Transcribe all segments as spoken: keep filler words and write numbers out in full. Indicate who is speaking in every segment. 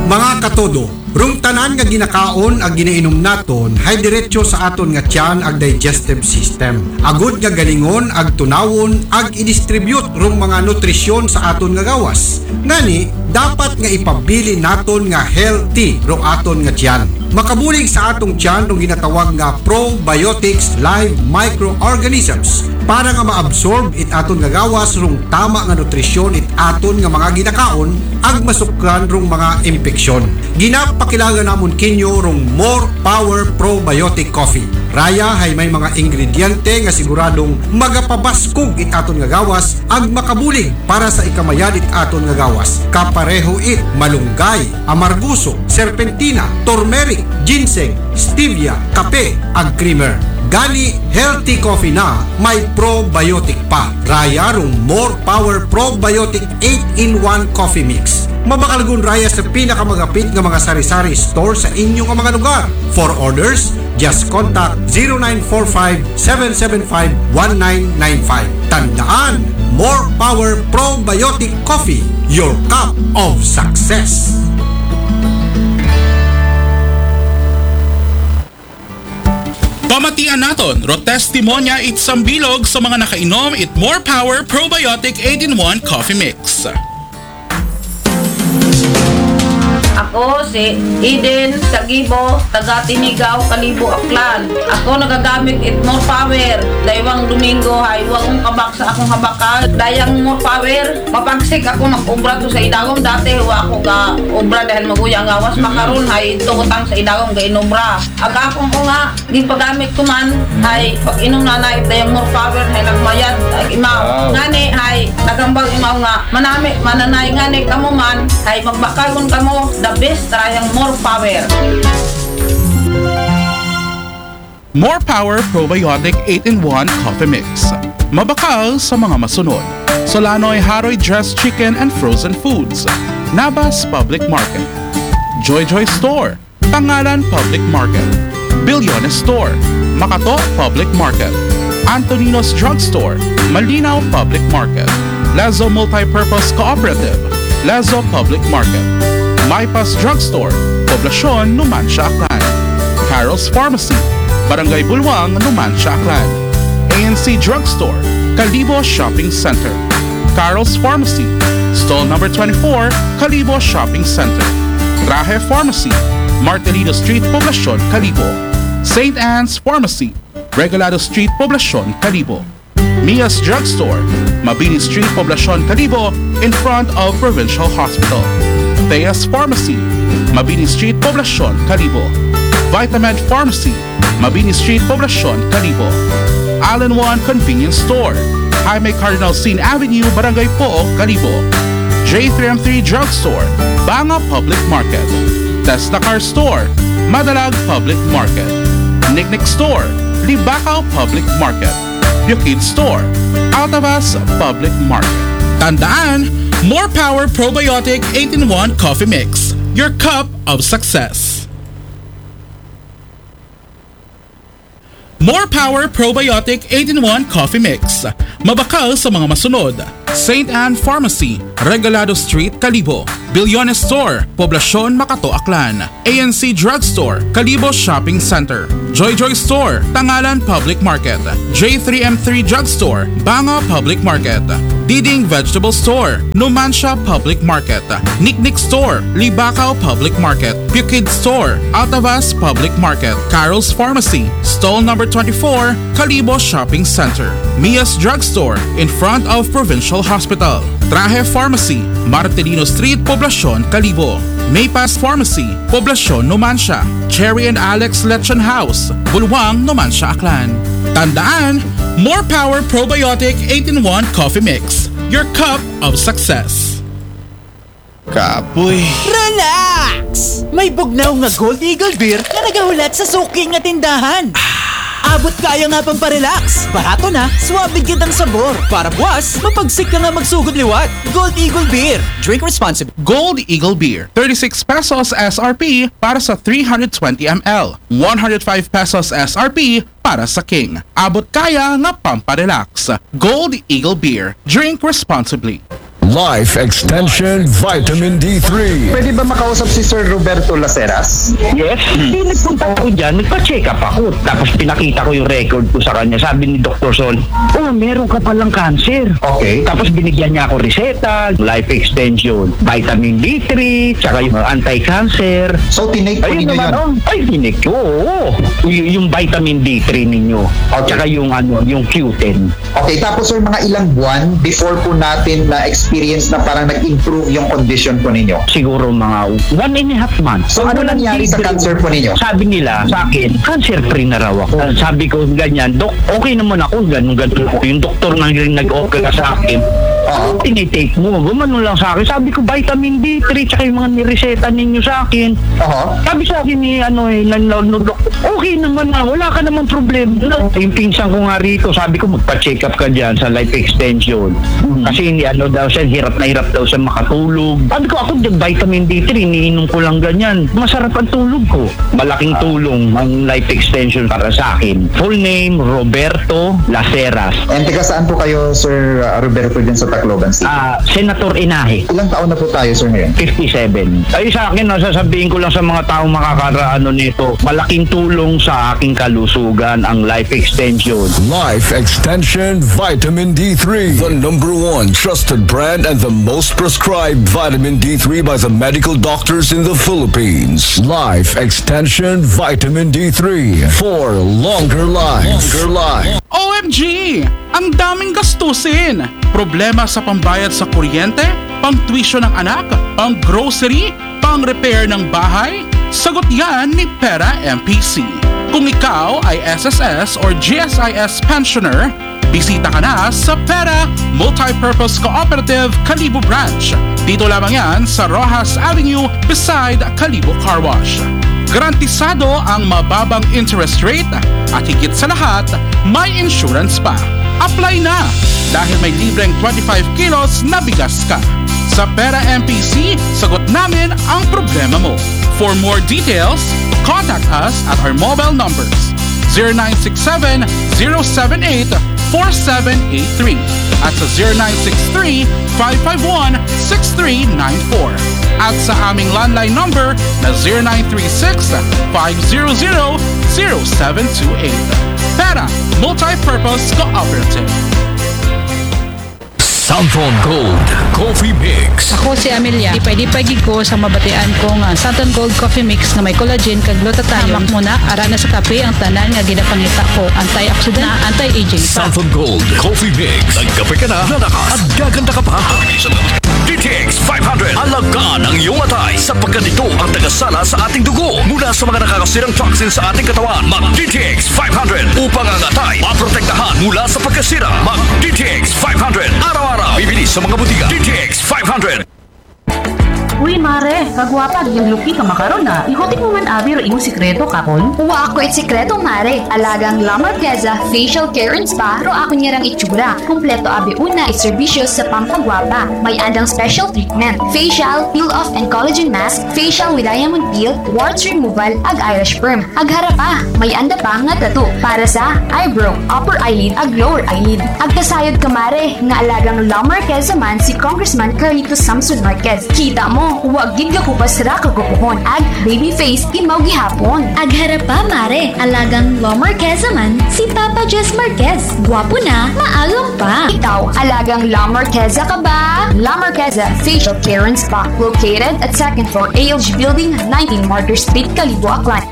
Speaker 1: Mga katodo, rung tanan nga ginakaon ag ginainom naton hay diretso sa aton nga tiyan ag digestive system. Agud nga galingon ag tunawon ag i-distribute rung mga nutrisyon sa aton nga gawas. Ngani, dapat nga ipabili naton nga healthy rung aton nga tiyan. Makabulig sa atong tiyan rung ginatawag nga probiotics live microorganisms para nga maabsorb it aton nga gawas rung tama nga nutrisyon it aton nga mga ginakaon ag masukran rung mga impeksyon. Ginapakilala namon kinyo rung More Power Probiotic Coffee. Raya hay may mga ingrediente nga siguradong magapabaskog it aton nga gawas ag makabulig para sa ikamayad it aton nga gawas. Kapareho it malunggay, amarguso, serpentina, turmeric, ginseng, stevia, kape ag creamer. Gani healthy coffee na may probiotic pa. Raya rung More Power Probiotic eight in one Coffee Mix. Mabakalgun raya sa pinakamagapit nga mga sari-sari store sa inyong mga lugar. For orders, just contact zero nine four five, seven seven five, one nine nine five. Tandaan, More Power Probiotic Coffee, your cup of success.
Speaker 2: Pamatian naton, ro testimonya it sambilog sa mga nakainom it More Power Probiotic eight in one Coffee Mix.
Speaker 3: Ako si Eden Sagibo, taga Tinigaw, Kalibo, Aklan. Ako nagagamit it More Power. Daywang Domingo hay wang kabak sa akong habakal. Dayang More Power, mapagsik ako mag-ubra to sa idagom. Dati wa ako ga ubra dahil maguya ang gawas. Makaron hay tugutang sa idagom ga inubra. Aga akong ko nga, di pagamit ko man hay pag inom na na dayang More Power hay nagmayad ag imaw. Ngani hay nagambag imaw nga manami mananay ngani kamo man hay magbakal kun kamo. The best trayang More Power.
Speaker 2: More Power Probiotic eight in one Coffee Mix. Mabakal sa mga masunod. Solanoy Haroy Dressed Chicken and Frozen Foods. Nabas Public Market. Joy Joy Store. Pangalan Public Market. Bilyones Store. Makato Public Market. Antonino's Drugstore. Malinaw Public Market. Lazo Multipurpose Cooperative. Lazo Public Market. Mypas Drugstore, Poblasyon, Numancia, Aklan. Carol's Pharmacy, Barangay Bulwang, Numancia, Aklan. A N C Drugstore, Kalibo Shopping Center. Carol's Pharmacy, Stall number twenty-four, Kalibo Shopping Center. Traje Pharmacy, Martelino Street, Poblasyon, Kalibo. Saint Anne's Pharmacy, Regalado Street, Poblasyon, Kalibo. Mia's Drugstore, Mabini Street, Poblasyon, Kalibo, in front of Provincial Hospital. Thea's Pharmacy, Mabini Street, Poblasyon, Kalibo. Vitamed Pharmacy, Mabini Street, Poblasyon, Kalibo. All-in-One Convenience Store, Jaime Cardinal Sin Avenue, Barangay Pook, Kalibo. J three M three Drugstore, Banga Public Market. Testacar Store, Madalag Public Market. Nicknick Store, Libacao Public Market. Bukid Store, Altavas Public Market. Tandaan, More Power Probiotic eight in one Coffee Mix, your cup of success. More Power Probiotic eight in one Coffee Mix. Mabakal sa mga masunod. Saint Anne Pharmacy, Regalado Street, Kalibo. Bilyones Store, Poblasyon, Makato, Aklan. A N C Drugstore, Kalibo Shopping Center. Joy Joy Store, Tangalan Public Market. J three M three Drugstore, Banga Public Market. Diding Vegetable Store, Numancia Public Market. Nicknick Store, Libacao Public Market. Bukid Store, Altavas Public Market. Carol's Pharmacy, Stall number twenty-four, Kalibo Shopping Center. Mia's Drugstore, in front of Provincial Hospital. Traje Pharmacy, Martelino Street, Poblasyon, Kalibo. Maypas Pharmacy, Poblasyon, Numancia. Cherry and Alex Lechon House, Bulwang, Numancia, Aklan. Tandaan, More Power Probiotic eight in one Coffee Mix, your cup of success.
Speaker 4: Kapoy.
Speaker 5: Relax! May bugnaw nga Gold Eagle Beer na nagahulat sa suki nga tindahan. Abot kaya nga pang parelax. Barato na, suwabig kitang sabor. Para buwas, mapagsik ka nga magsugod liwat. Gold Eagle Beer. Drink responsibly.
Speaker 2: Gold Eagle Beer, thirty-six pesos S R P para sa three hundred twenty milliliters. one hundred five pesos S R P para sa King. Abot kaya nga pamparelax. Gold Eagle Beer. Drink responsibly.
Speaker 4: Life Extension Vitamin D three.
Speaker 6: Pwede ba makausap si Sir Roberto Laceras?
Speaker 7: Yes. Hindi nagpunta ako dyan, nagpa-check up ako. Tapos pinakita ko yung record ko sa kanya. Sabi ni Doctor Sol, oh, meron ka palang cancer.
Speaker 6: Okay.
Speaker 7: Tapos binigyan niya ako reseta, life extension, vitamin D three, tsaka yung anti-cancer.
Speaker 6: So, tinake po
Speaker 7: Ayun
Speaker 6: ninyo
Speaker 7: naman,
Speaker 6: yun?
Speaker 7: oh. Ay, tinik ko, oo. Y- yung vitamin D three ninyo.
Speaker 6: Okay.
Speaker 7: Tsaka yung, ano, yung Q ten.
Speaker 6: Okay, tapos sir, mga ilang buwan before po natin na-experience na parang nag-improve yung condition po ninyo?
Speaker 7: Siguro mga one and a half months.
Speaker 6: So, ano
Speaker 7: lang
Speaker 6: nangyari sa
Speaker 7: D three.
Speaker 6: cancer po ninyo?
Speaker 7: Sabi nila sa akin, cancer-free na raw ako. Sabi ko, ganyan, Dok, okay naman ako, ganun, ganun ako. Yung doktor na nag-okay ka sa akin,
Speaker 6: Oo.
Speaker 7: ano tinitake mo? Gumano lang sa akin. Sabi ko, vitamin D three, tsaka yung mga nireseta ninyo sa akin.
Speaker 6: Oo.
Speaker 7: Sabi sa akin ni, ano eh, nan, nan, nan, dok, okay naman na, wala ka naman problem. Yung pinsan ko nga rito, sabi ko, magpa-check up ka dyan sa life extension. Kasi ni ano daw siya, hirap na hirap daw siya makatulog. Sabi ko, ako din, vitamin D three, iniinom ko lang ganyan. Masarap ang tulog ko. Malaking tulong ang life extension para sa akin. Full name, Roberto Laceras.
Speaker 6: And teka, saan po kayo, Sir uh, Roberto, dyan sa Tacloban City?
Speaker 7: Ah, Senator Inahe.
Speaker 6: Ilang taon na po tayo, sir, ngayon?
Speaker 7: fifty-seven. Ay sa akin, no, sasabihin ko lang sa mga taong makakaraano nito, malaking tulong sa aking kalusugan ang life extension.
Speaker 4: Life Extension Vitamin D three. The number one trusted brand and the most prescribed vitamin D three by the medical doctors in the Philippines. Life Extension Vitamin D three. For longer life. Longer life.
Speaker 2: O M G! Ang daming gastusin! Problema sa pambayad sa kuryente, pang-tuition ng anak, pang-grocery, pang-repair ng bahay? Sagot yan ni Pera M P C. Kung ikaw ay S S S or G S I S pensioner, bisita ka na sa Pera Multipurpose Cooperative Kalibo Branch. Dito lamang yan sa Rojas Avenue beside Kalibo Car Wash. Garantisado ang mababang interest rate at higit sa lahat, may insurance pa. Apply na dahil may libreng twenty-five kilos na bigas ka. Sa Pera M P C, sagot namin ang problema mo. For more details, contact us at our mobile numbers zero nine six seven, zero seven eight, four seven eight three at sa zero nine six three, five five one, six three nine four at sa aming landline number na zero nine three six, five zero zero, zero seven two eight. Pera Multipurpose Cooperative.
Speaker 4: Santon Gold Coffee Mix.
Speaker 8: Ako si Amelia. Ipay-ipay ko sa mabatian ko nga Santon Gold Coffee Mix na may collagen kag glutathione. Hamak mo na ara na sa kape ang tanan nga ginapangita ko. Antioxidant na anti-aging pa.
Speaker 4: Santon Gold Coffee Mix. Nagkape ka na, lalakas at gaganda ka pa. D T X five hundred. Alagaan ang iyong atay sapagkat ito ang tagasala sa ating dugo mula sa mga nakakasirang toxins sa ating katawan. Mag D T X five hundred upang ang atay maprotektahan mula sa pagkasira. Mag D T X five hundred. Araw-araw bibili sa mga butika. D T X five hundred.
Speaker 9: Uy, mare, kagwapag yung lupi ka makaroon na. Ikotik mo man abi ro imong sikreto kakon.
Speaker 10: Wa ako it sikreto, mare. Alagang La Marqueza Facial Care and Spa ro ako niyarang itsura. Kompleto abi una it serbisyo sa pampagwapa. May andang special treatment. Facial, peel-off and collagen mask, facial with diamond peel, warts removal, ag Irish perm. Ag harapa, may anda pa nga tattoo para sa eyebrow, upper eyelid, ag lower eyelid. Ag kasayod ka, mare, nga alagang La Marqueza man si Congressman Carlito Samson Marquez. Kita mo, huwag gid ka kupas ra kagupuhon. Ag baby face kinmaw gihapon.
Speaker 11: Ag harapa, mare, alagang La Marqueza man si Papa Jess Marquez. Gwapo na, maalam pa.
Speaker 10: Ikaw, alagang La Marqueza ka ba? La Marqueza Facial Care and Spa, located at second floor A L G Building, nineteen Martyr Street, Kalibo, Aklan.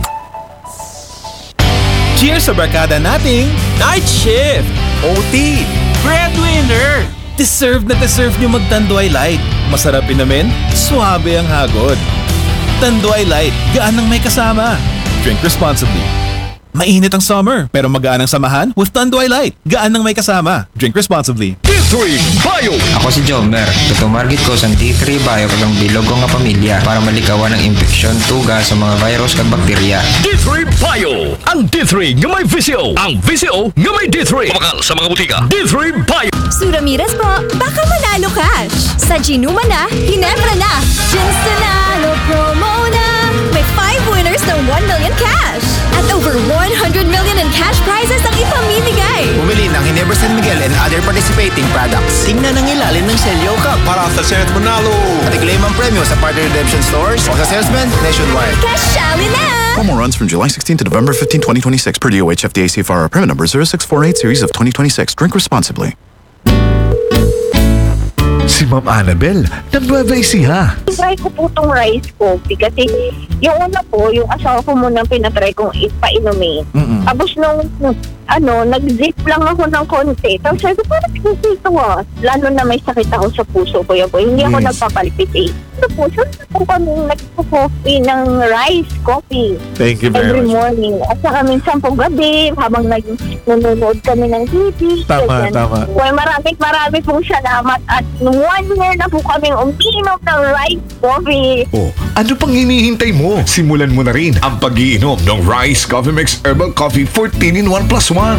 Speaker 5: Cheers sa barkada nating Night Shift, O T, Breadwinner. Deserve na deserve nyo mag-Tanduay Light. Masarap inamin, suabe ang hagod. Tanduay Light, gaan ng may kasama. Drink responsibly. Mainit ang summer, pero magaan ang samahan with Tanduay Light. Gaan ng may kasama. Drink responsibly.
Speaker 4: D three Bio.
Speaker 12: Ako si Jomer. Tutumargit ko sa D three Bio kagang bilog ko nga pamilya para malikawan ang infeksyon, tuga sa mga virus kag bakterya.
Speaker 4: D three Bio. Ang D three nga may V C O. Ang V C O nga may D three. Pamakal sa mga butika. D three Bio.
Speaker 11: Suramirez po, baka manalo cash. Sa Ginuma na, Ginebra na. Ginstanalo promo na. May five winners ng one million cash. At over one hundred million in cash prizes ang ipamimigay.
Speaker 5: Bumili ng Ginebra
Speaker 13: San Miguel and other participating products.
Speaker 5: Tingnan ang ilalim ng Celio Cup.
Speaker 14: Para sa Senate Manalo.
Speaker 13: At i-claim ang premyo sa partner redemption stores o sa salesman nationwide.
Speaker 11: Kasyawi na!
Speaker 15: Promo runs from July sixteenth to November fifteenth, twenty twenty-six per D O H F D A C F R. Permit number zero six four eight series of twenty twenty-six. Drink responsibly.
Speaker 16: Si Ma'am Annabel, nag-Nueva Ecija.
Speaker 17: Try ko po itong rice coffee kasi yung una po, yung asawa ko muna pinatry kong ipainumin.
Speaker 16: Mm-mm.
Speaker 17: Tapos nung, nung ano, nag-zip lang ako ng konti. Tapos sabi ko, parang ito ah. Lalo na may sakit ako sa puso ko. Yan po. Hindi ako
Speaker 16: Yes.
Speaker 17: nagpapalpitate. Sa puso, po kami nagpo-coffee ng rice coffee.
Speaker 16: Thank you very
Speaker 17: Every
Speaker 16: much.
Speaker 17: morning. At saka minsan po gabi, habang nag nanonood kami ng T V.
Speaker 16: Tama,
Speaker 17: ganyan.
Speaker 16: tama.
Speaker 17: Well, maraming marami pong salamat. At one year na po kaming uminom ng rice coffee.
Speaker 16: Oh, ano pang hinihintay mo? Simulan mo na rin ang pag-iinom ng Rice Coffee Mix Herbal Coffee fourteen in one plus one.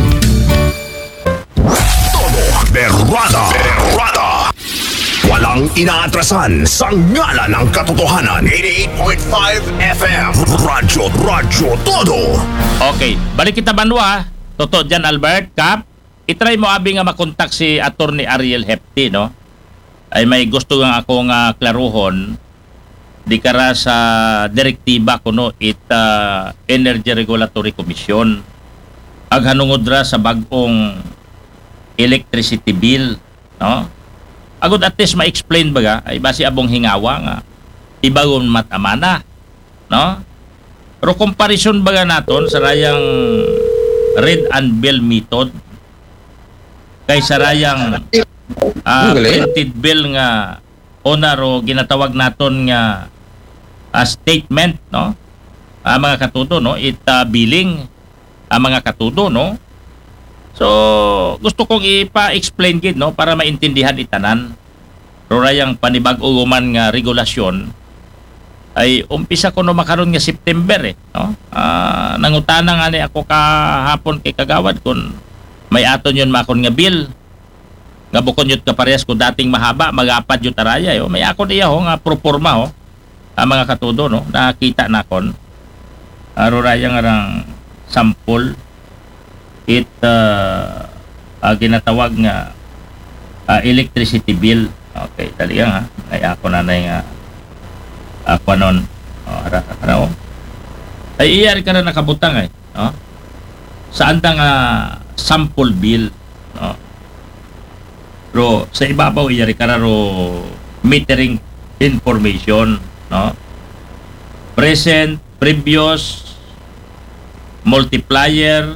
Speaker 4: Todo Berrada. Berrada. Walang inaatrasan sa ngala ng katotohanan. eighty-eight point five F M. Radyo, Radyo Todo.
Speaker 18: Okay, balik kita banwa. Totoo dyan, Albert, Kap. Itry mo abi nga makontak si Attorney Ariel Hefti, no? Ay may gusto nga ako nga klaruhon di kara sa direktiba kuno it uh, Energy Regulatory Commission ag hanungod ra sa bag-ong electricity bill, no? Agud at least ma-explain baga ay basi abong hingawa nga ibagon matamana, no? Pero comparison baga naton sa rayang read and bill method kay sa rayang uh, printed bill nga onar o ginatawag naton nga uh, statement, no? Uh, mga katudo, no? It uh, billing ang uh, mga katudo, no? So, gusto kong ipa-explain gid, no, para maintindihan itanan. Pero rayang panibag-o man nga regulasyon ay umpisa ko no makaron nga September eh, no? Uh, nangutana nga ni ako kahapon kay kagawad kun may aton yun makon nga bill nga bukon yun kaparehas ko dating mahaba mag-apat yun taraya yo. May ako niya ho nga proforma ho ang mga katudo, no, nakita na kon aro raya nga rang sample it uh, uh, ginatawag nga uh, electricity bill. Okay, talagang ha ay ako na na nga ako nun oh, ara, ara, oh. Ay iyari ka na nakabutang eh, no? Saan ta nga sample bill, no? Pero sa ibabaw iyari ka na ro metering information, no? Present, previous, multiplier,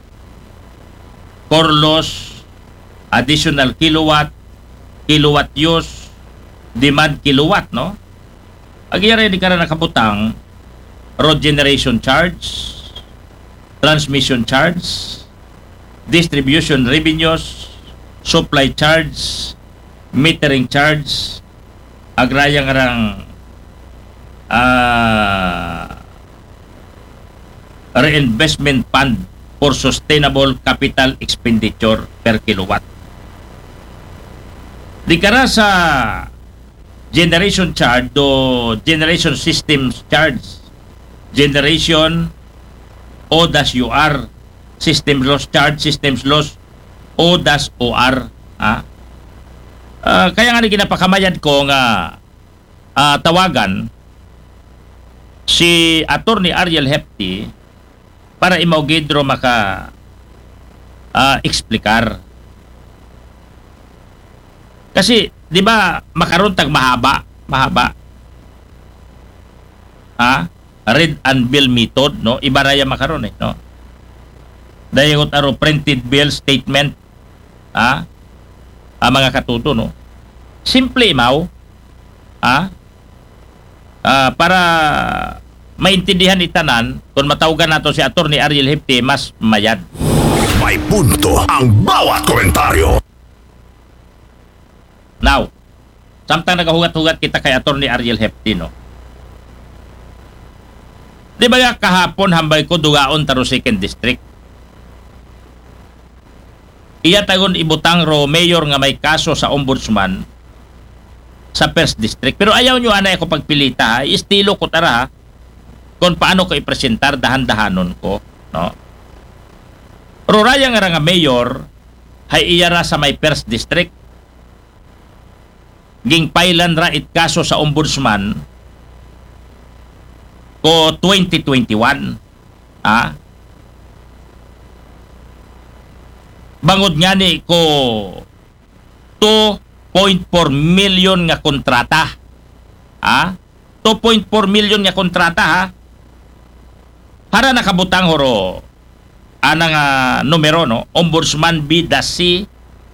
Speaker 18: core loss, additional kilowatt, kilowatt use, demand kilowatt, no? Agyari di ka na nakabutang road generation charge, transmission charge, distribution revenues, supply charge, metering charge, agrayang rang uh, reinvestment fund for sustainable capital expenditure per kilowatt. Di kara sa generation charge do generation systems charge, generation O U R, system loss charge, systems loss O O R, ah. Uh, kaya nga ni ginapakamayad ko nga uh, tawagan si Attorney Ariel Hefti para imaugidro maka uh, eksplikar. Kasi, di ba, makaroon tag mahaba, mahaba. Ha? Read and bill method, no? Iba raya makaroon eh, no? Dahil aro printed bill statement, ha? Ang mga katuto, no? Simple imaw, ha? Uh, para maintindihan itanan, kung matawagan nato si Attorney Ariel Hefti, mas mayad.
Speaker 4: May punto ang bawat komentaryo.
Speaker 18: Now, samtang nagahugat-hugat kita kay Attorney Ariel Hefti, no? Di ba kahapon hambay ko dugaon taro second district? Iya tagon ibutang ro mayor nga may kaso sa ombudsman sa first district. Pero ayaw nyo anay ako pagpilita, ha? Istilo ko tara, ha? Kung paano ko ipresentar, dahan-dahanon ko, no? Pero raya nga nga mayor, hay iyara sa may first district. Ging pailan ra it kaso sa ombudsman ko twenty twenty-one. Ah. Bangod nga ni ko two point four million nga kontrata. Ah? two point four million nga kontrata ha. Para nakabutang horo anang uh, numero no, Ombudsman B C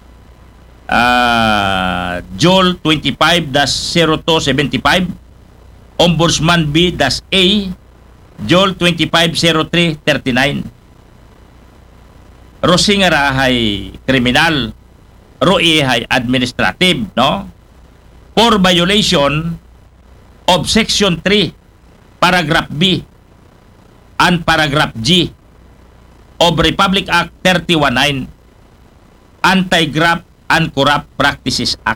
Speaker 18: uh, Joel twenty-five zero two seventy-five, Ombudsman B A Joel twenty-five zero three thirty-nine. Rosingara hay kriminal, Roi hay administrative, no? For violation of Section three, Paragraph B and Paragraph G of Republic Act thirty-one nine, Anti-Graft and Corrupt Practices Act.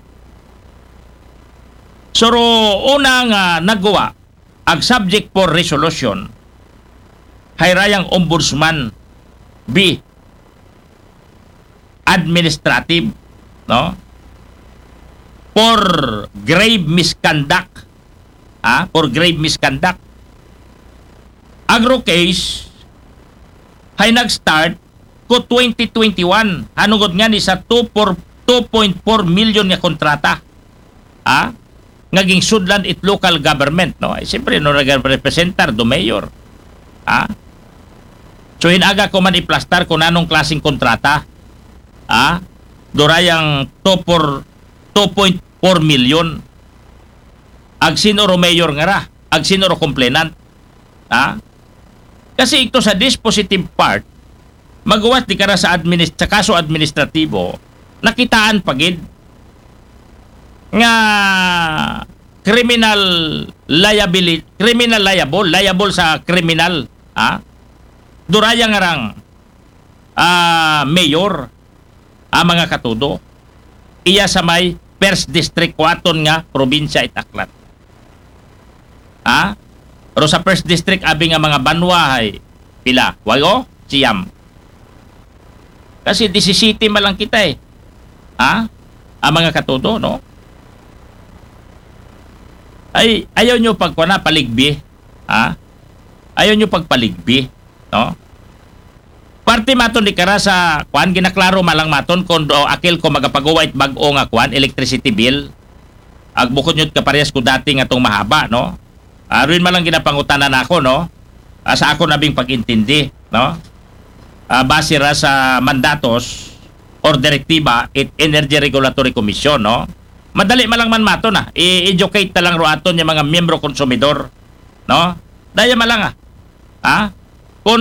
Speaker 18: So, unang uh, nagawa, ang subject for resolution, hayrayang Ombudsman B, administrative, no? For grave misconduct, ah, for grave misconduct. Agro case, hay nag-start ko twenty twenty-one. Anugod nga ni sa two point four million nga kontrata. Ah? Ngaging sudlan it local government, no? Ay, siyempre, no, nag-representar do mayor. Ah? So, hinaga ko man iplastar kung anong klaseng kontrata. Ah? Dorayang two point four million. Ag sinoro mayor nga ra. Ag sinoro complainant. Ah? Kasi ito sa dispositive part, magawas di kara sa, administ sa kaso administratibo, nakitaan pagid nga criminal liability, criminal liable, liable sa criminal, ah, duraya nga rang ah, mayor, ah, mga katudo, iya sa may first district kuaton nga probinsya itaklat. Ah, pero sa first district abi nga mga banwa ay pila, wago, siyam. Kasi disisiti man lang kita eh. Ah, ang mga katudo, no? Ay, ayaw nyo pagkwana paligbi. Ha? Ayaw nyo pagpaligbi. No? Parte maton di kara sa kwan, ginaklaro malang maton kung do, akil ko magapagawa it bag-o nga kwan, electricity bill. Agbukod nyo kaparehas ko dati nga itong mahaba, no? Aruin malang ginapangutanan ako, no? Uh, sa ako nabing pag-intindi, no? Uh, base ra sa mandatos or direktiba it Energy Regulatory Commission, no? Madali malang man mato na. I-educate na lang ro aton yung mga miyembro konsumidor. No? Daya malang ah. Ha? Kung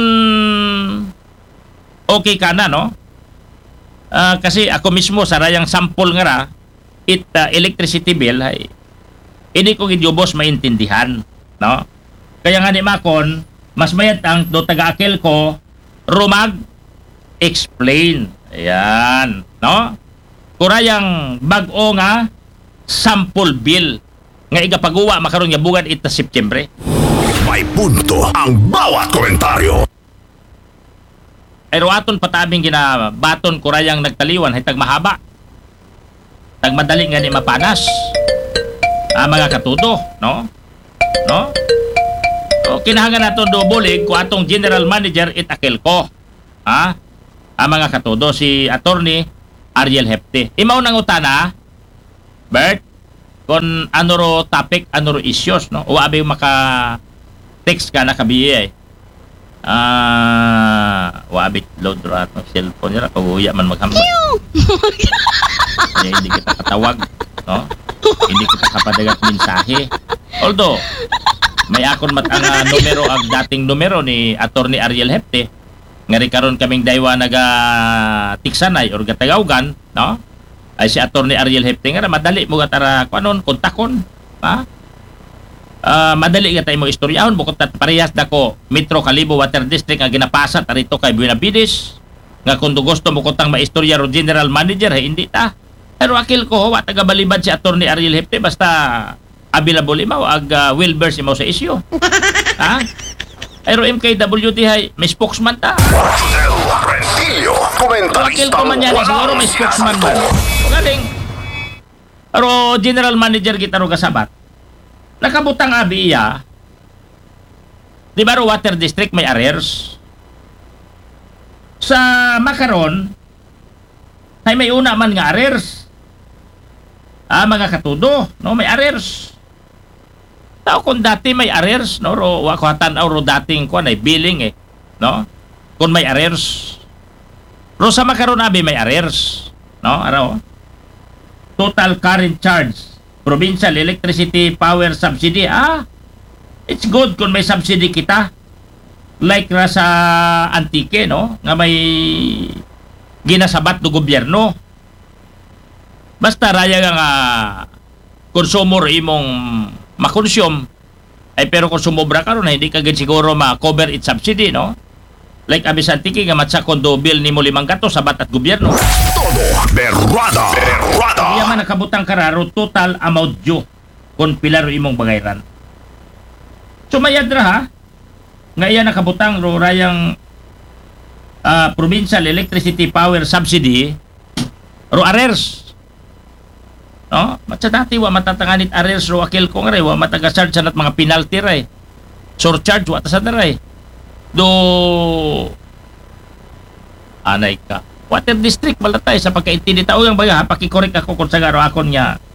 Speaker 18: okay ka na, no? Uh, kasi ako mismo, sarayang sample nga ra, it uh, electricity bill, ay, hindi ko gidyubos maintindihan. No? Kaya nga ni Makon, mas mayat ang do taga-akil ko, rumag, explain. Ayan. No? Kurayang bag-o nga, sample bill nga igapagawa makaroon nga bugan ita September.
Speaker 4: May punto ang bawat komentaryo.
Speaker 18: Ay aton patabing ginabaton kurayang nagtaliwan hay tag mahaba. Tag madali nga ni mapanas. Ah, mga katudo, no? No? So, kinahanglan naton do bulig ko atong general manager itakil ko. Ha? Ah, mga katudo si attorney Ariel Hepte. Imaw nang utana, Bert, kung ano ro topic, ano ro issues, no? O abi maka text ka na kabiye eh. Ah, wabit load ro atong cellphone nila paguya man maghambal. Kaya hindi kita katawag, no? Hindi kita kapadagat mensahe. Although, may akon mat ang uh, numero ang dating numero ni attorney Ariel Hepte. Ngari karon kaming daywa naga tiksanay or gatagawgan, no? Ay si attorney Ariel Hepte nga madali mo gatara kuanon kontakon, ha? Uh, madali nga tayo mo istoryahon bukod tat parehas dako Metro Calibo Water District nga ginapasa tarito kay Buenavides nga kung gusto mo kutang maistorya ro general manager ay hindi ta. Pero akil ko wa taga balibad si attorney Ariel Hepte basta available imaw ag uh, well versed imaw sa issue. Ha? Pero M K W D hay may spokesman ta.
Speaker 4: Rentillo
Speaker 18: Wakil ko man yan, eh, siguro may spokesman mo. Galing. Pero general manager kita ro kasabat. Nakabutang abi iya. Di ba ro water district may arrears? Sa Macaron, ay may una man nga arrears. Ah, mga katudo, no, may arrears. Tao kung dati may arrears, no, ro wakuhatan ro dating kuan ay billing eh, no? Kung may arrears. Ro sa Macaron abi may arrears, no? Araw. Total current charge, provincial electricity power subsidy. Ah, it's good kung may subsidy kita. Like ra sa Antique, no? Nga may ginasabat do gobyerno. Basta raya nga nga konsumo imong makonsyum ay pero kung sumobra ka ron hindi ka gid siguro ma-cover it subsidy, no? Like abi sa Antique nga matsa kondo bill nimo limang gato sabat at gobyerno.
Speaker 4: Todo berrada. Berrada.
Speaker 18: Iya man nakabutang kararo total amount due kung pila ro imong bagayran. Sumayad ra ha. Nga iya nakabutang ro rayang uh, provincial electricity power subsidy ro arrears. No? Matsa dati wa matatanganit arrears ro akil ko nga rin, wa mataga-charge sanat mga penalty ray. Surcharge wa ta sa daray. Do anay ka. Water district malatay sa pagkaintindi tao yung baga, pakikorek ako kung sa garo akon nga